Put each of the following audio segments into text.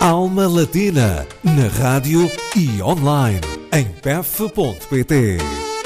Alma Latina, na rádio e online, em pef.pt.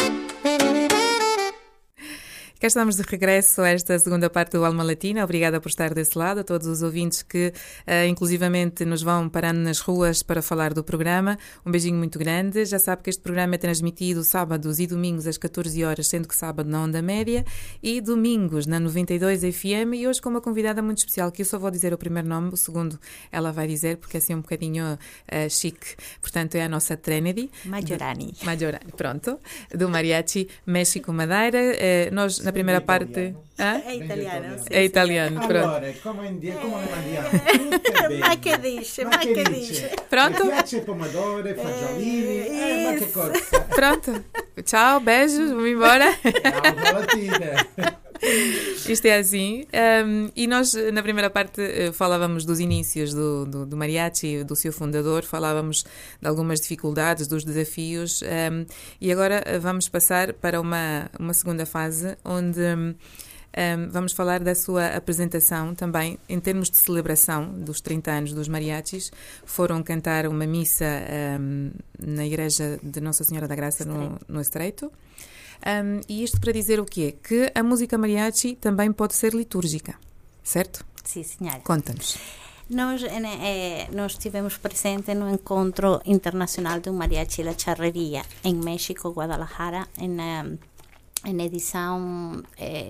Cá estamos de regresso a esta segunda parte do Alma Latina. Obrigada por estar desse lado, a todos os ouvintes que inclusivamente nos vão parando nas ruas para falar do programa. Um beijinho muito grande. Já sabe que este programa é transmitido sábados e domingos às 14 horas, sendo que sábado na Onda Média e domingos na 92 FM, e hoje com uma convidada muito especial, que eu só vou dizer o primeiro nome, o segundo ela vai dizer, porque é assim um bocadinho chique. Portanto, é a nossa Trinity Majorani, pronto, do Mariachi México Madeira. Nós na primeira parte... É italiano. É italiano, pronto. Allora, come andiamo? Ma che dice? Pronto? Mi piace pomodoro, fagiolini, ma che cosa? Pronto. Tchau, beijos, vamos embora. Alma Latina. Isto é assim. E nós, na primeira parte, falávamos dos inícios do Mariachi, do seu fundador, falávamos de algumas dificuldades, dos desafios, e agora vamos passar para uma segunda fase, onde vamos falar da sua apresentação também, em termos de celebração dos 30 anos dos mariachis. Foram cantar uma missa na igreja de Nossa Senhora da Graça, no Estreito. E isto para dizer o quê? Que a música mariachi também pode ser litúrgica, certo? Sim, senhora. Conta-nos. Nós estivemos presentes no Encontro Internacional do Mariachi La Charreria em México, Guadalajara, em edição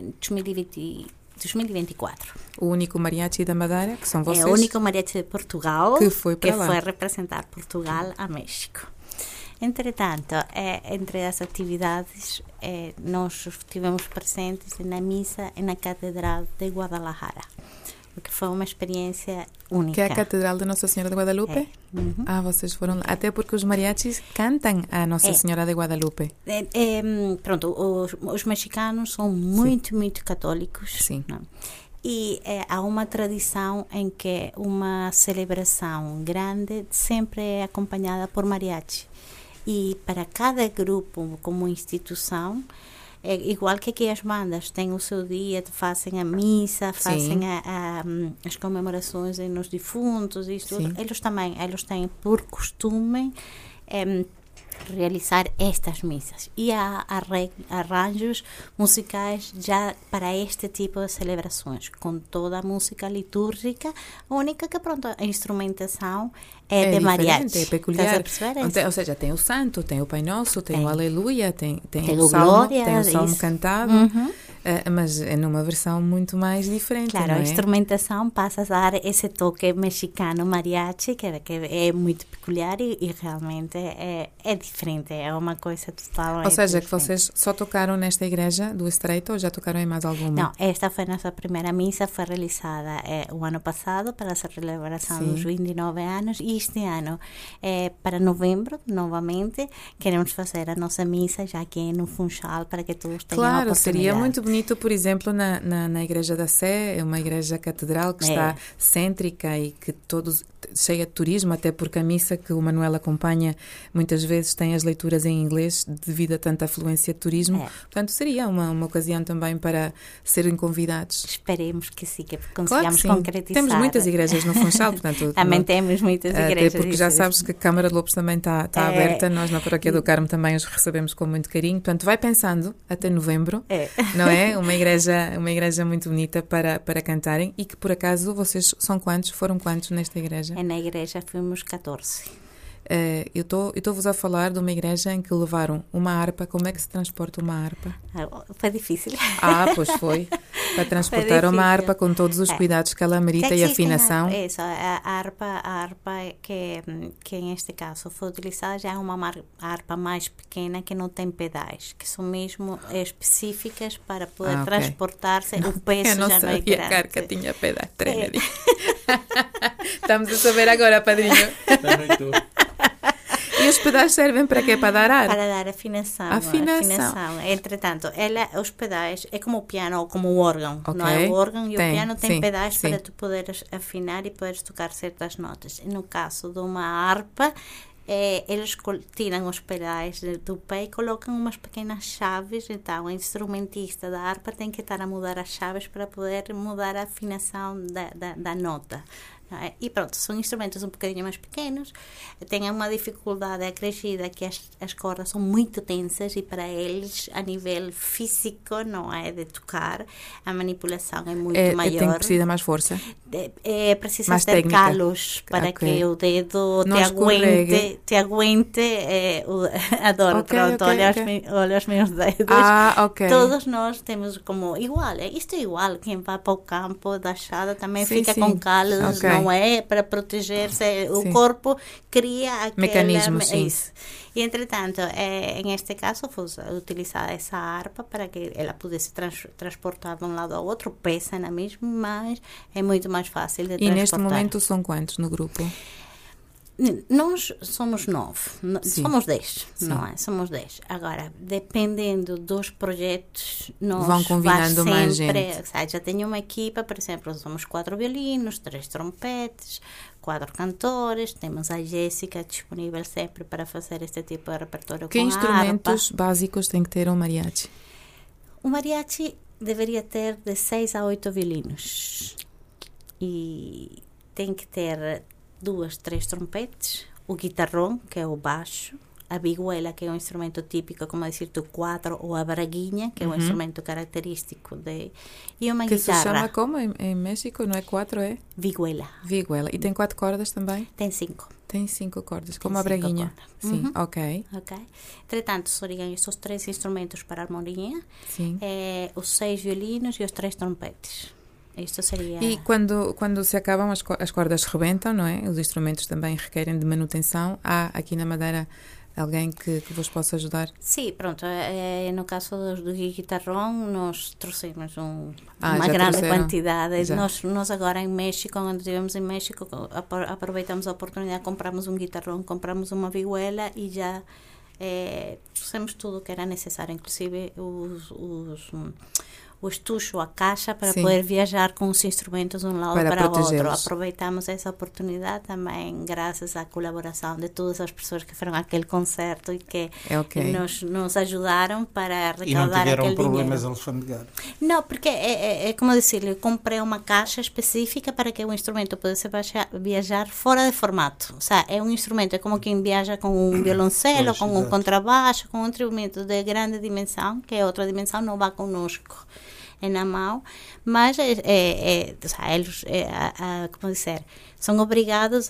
2024. O único mariachi da Madeira, que são vocês? É o único mariachi de Portugal que foi representar Portugal a México. Entretanto, entre as atividades, nós estivemos presentes na missa na Catedral de Guadalajara, que foi uma experiência única. Que é a Catedral da Nossa Senhora de Guadalupe? Uhum. Vocês foram lá. Até porque os mariachis cantam a Nossa Senhora de Guadalupe. Pronto, os mexicanos são muito católicos. Sim. Não? E há uma tradição em que uma celebração grande sempre é acompanhada por mariachi. E para cada grupo, como instituição, é igual que aqui as bandas têm o seu dia, fazem a missa, fazem as comemorações nos defuntos, isto tudo. Eles têm por costume realizar estas missas. E há arranjos musicais já para este tipo de celebrações, com toda a música litúrgica, única que, pronto, a instrumentação é de mariachi. É peculiar. Ou seja, tem o Santo, tem o Pai Nosso, tem o Aleluia, tem o Salmo, Glória, tem o Salmo cantado, mas é numa versão muito mais diferente. Claro, não é? A instrumentação passa a dar esse toque mexicano mariachi, que é muito peculiar e realmente é diferente, é uma coisa totalmente Ou seja, diferente. Que vocês só tocaram nesta igreja do Estreito ou já tocaram em mais alguma? Não, esta foi a nossa primeira missa, foi realizada o ano passado para a celebração dos 29 anos, e este ano, para novembro, novamente, queremos fazer a nossa missa já aqui no Funchal, para que todos tenham a oportunidade. Claro, seria muito bonito, por exemplo, na Igreja da Sé, é uma igreja catedral que está cêntrica e que cheia de turismo, até porque a missa que o Manuel acompanha muitas vezes tem as leituras em inglês devido a tanta afluência de turismo. Portanto, seria uma ocasião também para serem convidados. Esperemos que sim, que consigamos concretizar. Temos muitas igrejas no Funchal, portanto... Também temos muitas igrejas. Até porque já sabes que a Câmara de Lopes também está aberta, nós na Paróquia do Carmo também os recebemos com muito carinho. Portanto, vai pensando até novembro, não é? Uma igreja muito bonita para cantarem. E que, por acaso, vocês são quantos? Foram quantos nesta igreja? Na igreja fomos 14. Eu estou-vos a falar de uma igreja em que levaram uma harpa. Como é que se transporta uma harpa? Foi difícil. Pois foi. Para transportar uma harpa com todos os cuidados que ela merita e afinação. A harpa que em este caso foi utilizada já é uma harpa mais pequena, que não tem pedais, que são mesmo específicas para poder transportar-se. O peso já não é grande. Eu não sabia que a harpa tinha pedais. Estamos a saber agora, padrinho. Também tu. E os pedais servem para quê? Para dar ar? Para dar afinação. Entretanto, os pedais é como o piano ou como o órgão. Okay. Não é? O órgão e o piano têm pedais para tu poderes afinar e poderes tocar certas notas. No caso de uma harpa, eles tiram os pedais do pé e colocam umas pequenas chaves. Então, o instrumentista da harpa tem que estar a mudar as chaves para poder mudar a afinação da nota. não é? E pronto, são instrumentos um bocadinho mais pequenos, têm uma dificuldade acrescida que as cordas são muito tensas e para eles, a nível físico, não é, de tocar, a manipulação é muito maior. Precisa mais força? Precisa mais ter técnica. calos para que o dedo não te aguente a dor. Pronto, olha os meus dedos. Todos nós temos como igual, isto é igual, quem vai para o campo da chada também fica com calos, não é? Para proteger-se, o corpo cria aquele mecanismo. Isso. E, entretanto, em este caso, foi utilizada essa harpa para que ela pudesse transportar de um lado ao outro, pesa na mesma, mas é muito mais fácil de transportar. E neste momento são quantos no grupo? Nós somos 9, somos 10, não é? Somos 10. Agora, dependendo dos projetos, nós vão combinando mais gente. Já tenho uma equipa, por exemplo, somos 4 violinos, 3 trompetes, 4 cantores, temos a Jéssica disponível sempre para fazer este tipo de repertório com a harpa. Que instrumentos básicos tem que ter um mariachi? O mariachi deveria ter de 6 a 8 violinos e tem que ter 2, 3 trompetes, o guitarrão, que é o baixo, a vihuela, que é um instrumento típico, como dizer, do quadro, ou a braguinha, que é um instrumento característico e uma que guitarra. Que se chama como em México? Não é 4, é? Vihuela. Vihuela. E tem 4 cordas também? Tem 5. Tem 5 cordas, como a braguinha. Sim, ok. Entretanto, seriam estes 3 instrumentos para a harmonia, sim. Os 6 violinos e os 3 trompetes. Isto seria... E quando se acabam, as cordas rebentam, não é? Os instrumentos também requerem de manutenção. Há aqui na Madeira alguém que vos possa ajudar? Sim, pronto. No caso do guitarrão, nós trouxemos uma grande quantidade. Nós agora em México, quando estivemos em México, aproveitamos a oportunidade, compramos um guitarrão, compramos uma vihuela e já trouxemos tudo o que era necessário, inclusive o estucho, a caixa, para poder viajar com os instrumentos de um lado para o outro. Aproveitamos essa oportunidade também, graças à colaboração de todas as pessoas que foram àquele concerto e que nos ajudaram para recaudar aquele dinheiro. E não tiveram problemas alfandegários? Não, porque é como dizer, eu comprei uma caixa específica para que o instrumento pudesse viajar fora de formato. O sea, é um instrumento, é como quem viaja com um violoncelo, com um contrabaixo, com um instrumento de grande dimensão, que é outra dimensão, não vai conosco na mão, mas eles, como dizer, são obrigados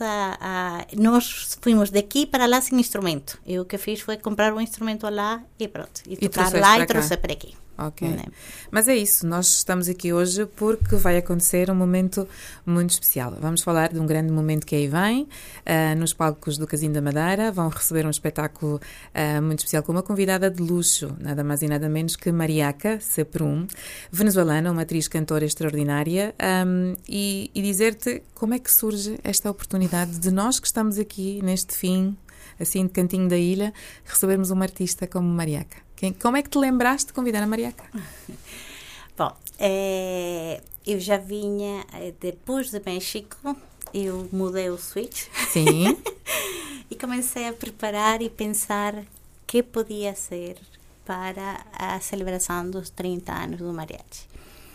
nós fomos daqui para lá sem instrumento. E o que fiz foi comprar um instrumento lá e pronto, e tocar lá e trouxe para aqui. Ok. Mas é isso, nós estamos aqui hoje porque vai acontecer um momento muito especial. Vamos falar de um grande momento que aí vem, nos palcos do Casino da Madeira. Vão receber um espetáculo muito especial com uma convidada de luxo, nada mais e nada menos que Mariaca Seprum, venezuelana, uma atriz cantora extraordinária, e dizer-te como é que surge esta oportunidade de nós que estamos aqui neste fim, assim de cantinho da ilha, recebermos uma artista como Mariaca. Como é que te lembraste de convidar a Mariaca? Bom, eu já vinha, depois de México, eu mudei o switch. Sim. E comecei a preparar e pensar que podia ser para a celebração dos 30 anos do mariachi.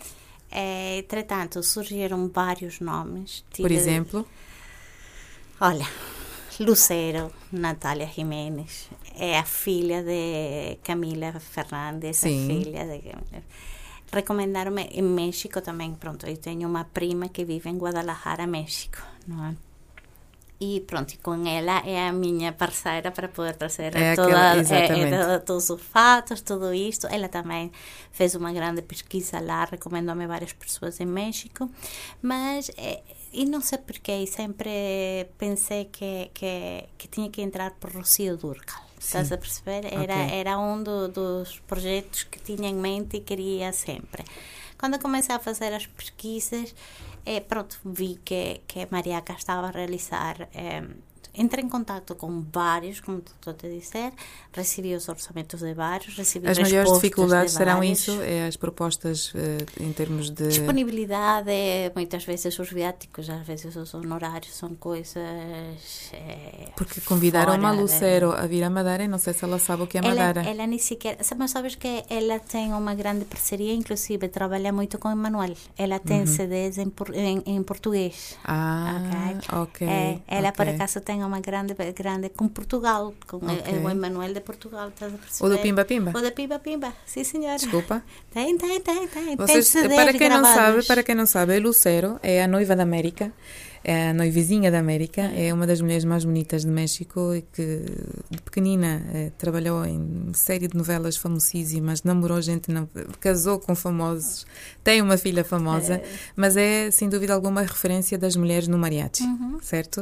Entretanto, surgiram vários nomes. Por exemplo? Olha, Lucero, Natália Jiménez, é a filha de Camila Fernandes, sim, a filha de Camila. Recomendaram-me em México também, pronto, eu tenho uma prima que vive em Guadalajara, México, não é? E pronto, com ela é a minha parceira para poder trazer todos os fatos, tudo isto. Ela também fez uma grande pesquisa lá, recomendou-me várias pessoas em México, mas... E não sei porquê, sempre pensei que tinha que entrar por Rocío Dúrcal. Estás a perceber? Era um dos projetos que tinha em mente e queria sempre. Quando comecei a fazer as pesquisas, pronto, vi que Mariaca estava a realizar Entrei em contato com vários, como estou a dizer, recebi os orçamentos de vários, recebi As maiores respostas dificuldades de serão vários. isso? É as propostas em termos de... Disponibilidade, muitas vezes os viáticos, às vezes os honorários são coisas... Porque convidaram uma Lucero a vir a Madeira e não sei se ela sabe o que é Madeira. Ela nem sequer... Mas sabes que ela tem uma grande parceria, inclusive trabalha muito com Emmanuel. Ela tem CDs em português. Ok. Ela por acaso tem uma grande com Portugal, com o Emmanuel de Portugal, estás a perceber? O do Pimba Pimba? O da Pimba Pimba, sim senhora. Desculpa. Tem. Vocês, tem CDs para quem não sabe, a Lucero é a noiva da América, é a noivizinha da América, é uma das mulheres mais bonitas de México e que de pequenina trabalhou em série de novelas famosíssimas, namorou gente, casou com famosos, tem uma filha famosa, mas é sem dúvida alguma referência das mulheres no mariachi, certo?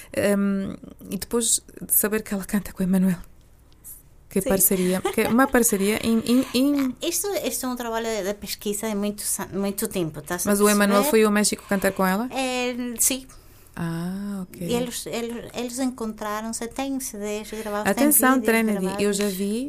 E depois de saber que ela canta com o Emmanuel. Que parceria, uma parceria Isto é um trabalho de pesquisa de muito tempo. Mas o Emmanuel foi ao México cantar com ela? Sim. Ok. E eles encontraram-se, tem CDs gravados. Atenção, Trinity, eu já vi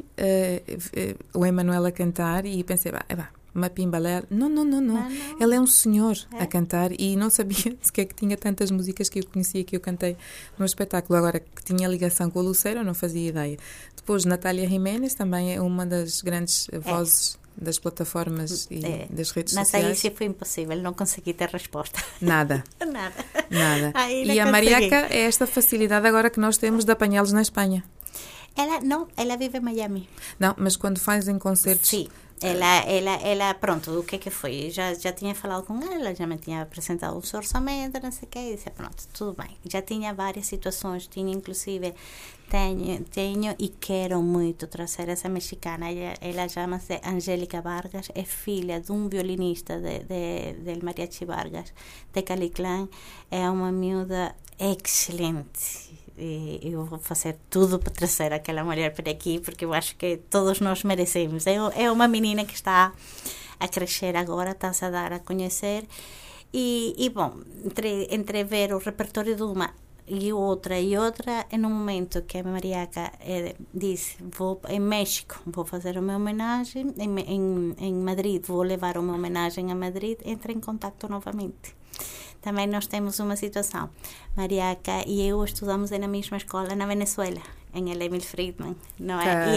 o Emmanuel a cantar e pensei, uma pimbalé. Não. Ele é um senhor a cantar e não sabia sequer que tinha tantas músicas que eu conhecia, que eu cantei no espetáculo. Agora, que tinha ligação com o Lucero, eu não fazia ideia. Depois, Natália Jiménez também é uma das grandes vozes das plataformas e das redes sociais. Mas aí sim foi impossível, não consegui ter resposta. Nada. Nada. E a Mariaca é esta facilidade agora que nós temos de apanhá-los na Espanha. Ela vive em Miami. Não, mas quando fazem concertos... Sim. Ela, pronto, o que foi? Já tinha falado com ela, já me tinha apresentado o seu orçamento, não sei o que, e disse, pronto, tudo bem. Já tinha várias situações, tinha inclusive, tenho e quero muito trazer essa mexicana, ela chama-se Angélica Vargas, é filha de um violinista del Mariachi Vargas, de Caliclán, é uma miúda excelente. E eu vou fazer tudo para trazer aquela mulher para aqui, porque eu acho que todos nós merecemos. É uma menina que está a crescer agora, está-se a dar a conhecer. E bom, entre ver o repertório de uma e outra, no momento que a Mariaca disse, vou em México, vou fazer uma homenagem, em Madrid, vou levar uma homenagem a Madrid, entra em contato novamente. Também nós temos uma situação. Mariaca e eu estudamos na mesma escola na Venezuela, em Emil Friedman, não é? Caramba.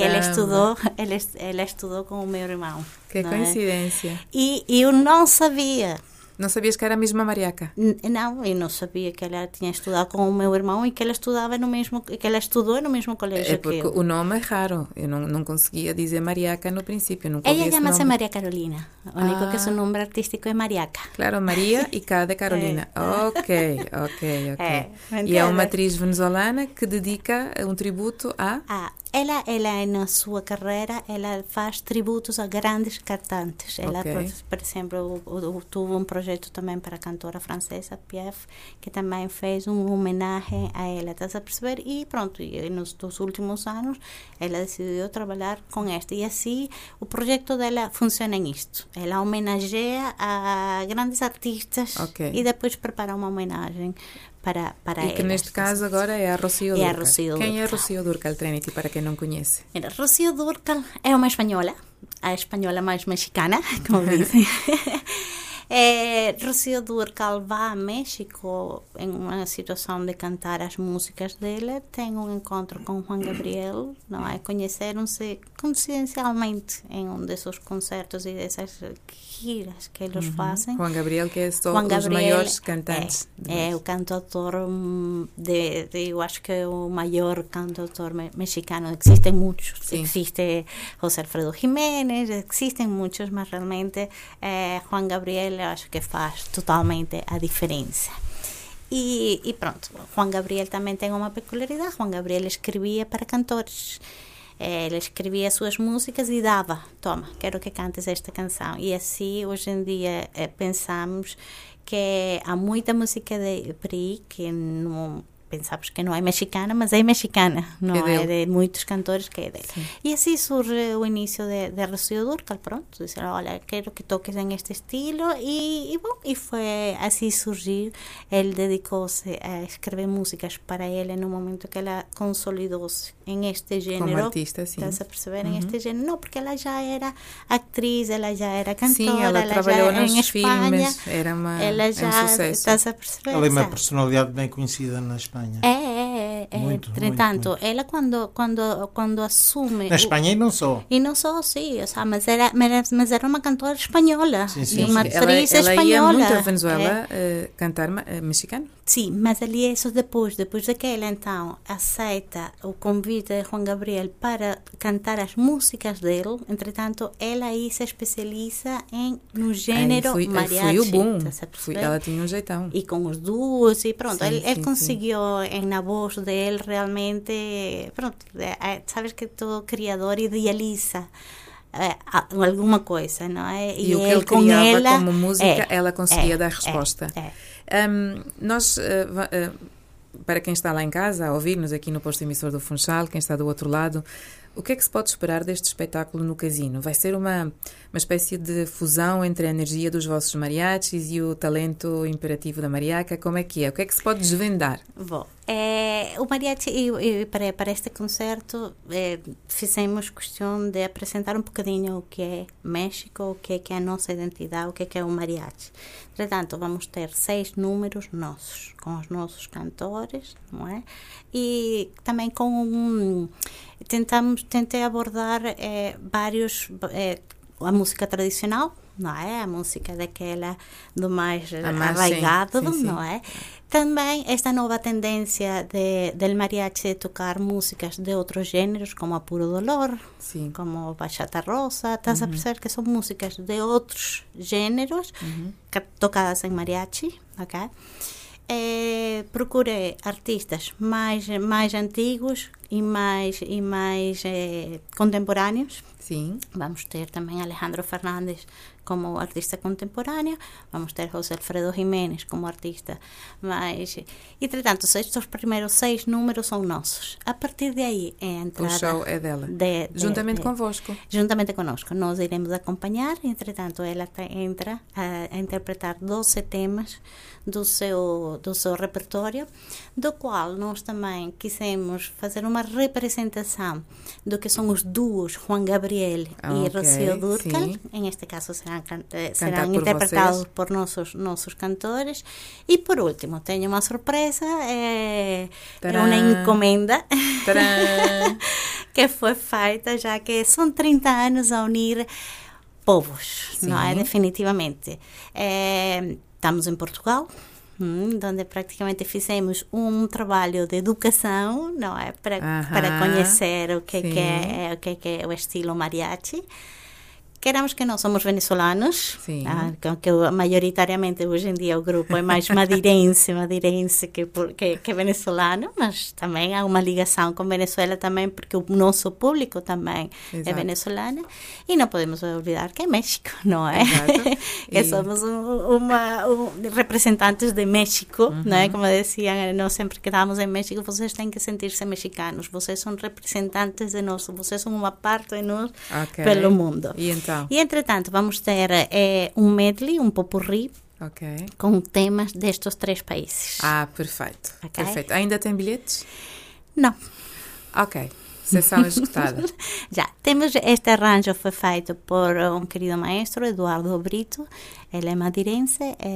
E ela estudou com o meu irmão. Que coincidência. E eu não sabia. Não sabias que era a mesma Mariaca? Não, eu não sabia que ela tinha estudado com o meu irmão e que ela estudou no mesmo colégio que eu. É porque o nome é raro. Eu não conseguia dizer Mariaca no princípio. Ela chama-se Maria Carolina. O único que seu nome artístico é Mariaca. Claro, Maria e K de Carolina. Ok. E é uma atriz venezuelana que dedica um tributo a... Ela na sua carreira, ela faz tributos a grandes cantantes. Ela, por exemplo, teve um projeto também para a cantora francesa, Piaf, que também fez uma homenagem a ela, estás a perceber? E pronto, nos últimos anos, ela decidiu trabalhar com este. E assim, o projeto dela funciona nisto. Ela homenageia a grandes artistas e depois prepara uma homenagem para e que neste caso agora é a Rocío Dúrcal. Quem é a Rocío Dúrcal, Trinity, para quem não conhece? Rocío Dúrcal é uma espanhola, a espanhola mais mexicana, como dizem. Rocío Dúrcal vai a México em uma situação de cantar as músicas dela, tem um encontro com Juan Gabriel, não é? Conheceram-se coincidencialmente em um desses concertos e dessas giras que eles fazem. Juan Gabriel, que é os maiores cantantes. É o cantautor eu acho que é o maior cantautor mexicano. Existem muitos. Sim. Existe José Alfredo Jiménez, existem muitos, mas realmente Juan Gabriel eu acho que faz totalmente a diferença. E pronto, Juan Gabriel também tem uma peculiaridade. Juan Gabriel escrevia para cantores. Ele escrevia as suas músicas e dava, toma, quero que cantes esta canção. E assim, hoje em dia, pensamos que há muita música por aí que pensamos que não é mexicana, mas é mexicana, não é de muitos cantores que é dele. Sim. E assim surge o início de Rocío Dúrcal, pronto, disseram, olha, quero que toques em este estilo, e foi assim surgiu. Ele dedicou-se a escrever músicas para ele no momento que ela consolidou-se em este género. Como artista, sim. Estás a perceber? Em este género, não, porque ela já era atriz, ela já era cantora, sim, ela trabalhou nos em Espanha, filmes, era ela já, um sucesso. Estás a perceber? Ela é uma personalidade bem conhecida na Espanha. Muito, entretanto, muito. Ela quando assume... Na Espanha e não só. E não só, sim, mas era uma cantora espanhola, sim, uma atriz ela espanhola. Ela ia muito à Venezuela cantar mexicano? Sim, mas ali é isso depois de que ela então aceita o convite de Juan Gabriel para cantar as músicas dele, entretanto, ela aí se especializa no gênero mariachi. Foi o boom, ela tinha um jeitão. E com os duos, e pronto, sim, ele conseguiu, na voz dele, realmente, pronto, sabes que todo criador idealiza alguma coisa, não é? E o que ele criava como música, ela conseguia dar resposta. Nós, para quem está lá em casa a ouvir-nos aqui no posto emissor do Funchal, quem está do outro lado, o que é que se pode esperar deste espetáculo no Casino? Vai ser uma espécie de fusão entre a energia dos vossos mariachis e o talento imperativo da mariaca? Como é que é? O que é que se pode desvendar? Bom, o mariachi, para este concerto, fizemos questão de apresentar um bocadinho o que é México, o que é a nossa identidade, o que é o mariachi. Portanto, vamos ter 6 números nossos, com os nossos cantores, não é? E também tentei abordar a música tradicional, não é? A música daquela do mais arraigado, sim. Não é? Também esta nova tendência del mariachi de tocar músicas de outros gêneros, como a Puro Dolor, sim. Como Bachata Rosa, estás a perceber que são músicas de outros gêneros tocadas em mariachi, ok? Procurei artistas mais antigos e mais contemporâneos. Sim. Vamos ter também Alejandro Fernández como artista contemporâneo, vamos ter José Alfredo Jiménez como artista, entretanto, estes primeiros 6 números são nossos. A partir de aí é a entrada. O show é dela. Juntamente convosco. Juntamente conosco. Nós iremos acompanhar, entretanto, ela entra a interpretar 12 temas do seu repertório, do qual nós também quisemos fazer uma representação do que são os duos Juan Gabriel e Rocío Dúrcal. Em este caso serão interpretados por nossos cantores. E por último, tenho uma surpresa, uma encomenda que foi feita, já que são 30 anos a unir povos, sim. Não é? Definitivamente. Estamos em Portugal, onde praticamente fizemos um trabalho de educação, não é, para conhecer o que é o estilo mariachi. Queremos que nós somos venezuelanos, que maioritariamente hoje em dia o grupo é mais madeirense que venezuelano, mas também há uma ligação com Venezuela também, porque o nosso público também é venezuelano, e não podemos olvidar que é México, não é? Que somos representantes de México, não é? Como diziam, nós sempre que estamos em México, vocês têm que sentir-se mexicanos, vocês são representantes de nós, vocês são uma parte de nós pelo mundo. E, entretanto, vamos ter um medley, um popurrí, com temas destes 3 países. Perfeito. Perfeito. Ainda tem bilhetes? Não. Ok. Sessão esgotada. Já. Temos este arranjo, foi feito por um querido maestro, Eduardo Brito. Ele é madeirense,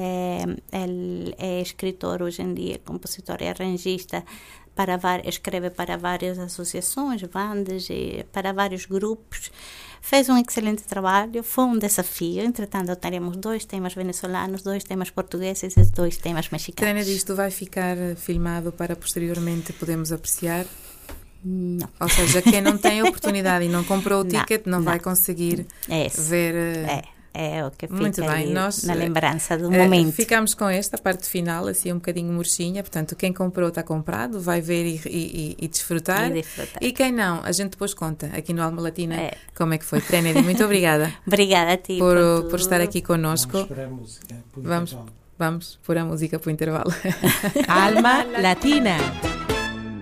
ele é escritor hoje em dia, compositor e arranjista, escreve para várias associações, bandas e para vários grupos. Fez um excelente trabalho, foi um desafio. Entretanto, teremos 2 temas venezuelanos, 2 temas portugueses e 2 temas mexicanos. Tânia, isto vai ficar filmado para posteriormente podermos apreciar? Não. Ou seja, quem não tem oportunidade e não comprou o ticket não vai conseguir ver... É o que fica muito bem. Nós, na lembrança do momento. Ficamos com esta parte final, assim um bocadinho murchinha. Portanto, quem comprou está comprado, vai ver e desfrutar. E quem não, a gente depois conta aqui no Alma Latina como é que foi. Trénedi, muito obrigada. Obrigada a ti por estar aqui connosco. Vamos para a música. Vamos. vamos pôr a música para o intervalo. Alma Latina.